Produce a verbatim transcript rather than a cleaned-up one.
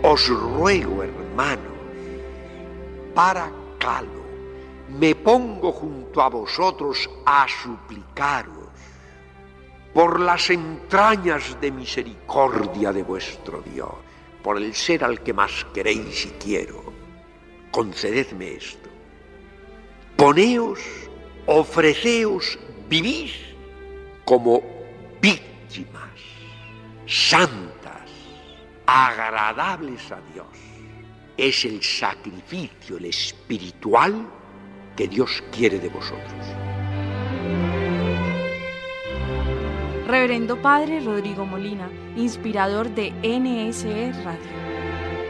Os ruego, hermano, para calo, me pongo junto a vosotros a suplicaros por las entrañas de misericordia de vuestro Dios, por el ser al que más queréis y quiero, concededme esto. Poneos, ofreceos, vivís como víctimas santas, agradables a Dios. Es el sacrificio, el espiritual, que Dios quiere de vosotros. Reverendo Padre Rodrigo Molina, inspirador de N S E Radio.